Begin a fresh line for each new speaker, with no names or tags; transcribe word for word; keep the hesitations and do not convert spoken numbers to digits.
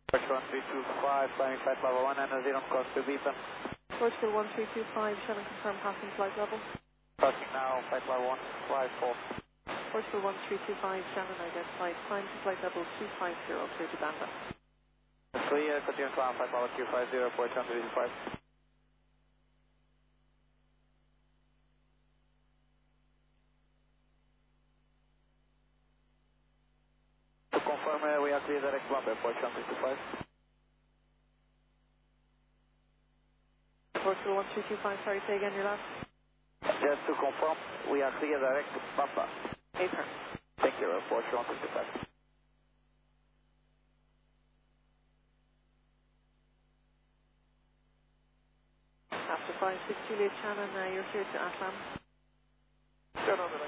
Portugal one three two five, climbing flight level one, and a zero course to Beacon.
Portugal one three two five, Shannon confirm passing flight level.
Passing now, flight level one five four.
Portugal one three two five, Shannon identified, climb to flight level two five zero through to Banda.
Clear, continue climb, flight level two five zero, Portugal one three two five. To confirm, uh, we are clear direct Bombay, Portugal one three two five.
Portugal one three two five, sorry, say again your last.
Just to confirm, we are clear direct Bamba.
Paper.
Thank you, uh, Portugal one three two five.
After five six Juliet Shannon, uh, you're clear to Atlan.
Sure, no, no, no.